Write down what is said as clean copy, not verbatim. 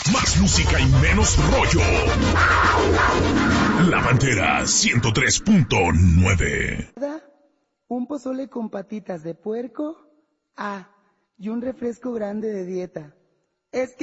Más música y menos rollo. La Pantera 103.9. Un pozole con patitas de puerco. Y un refresco grande de dieta. Es que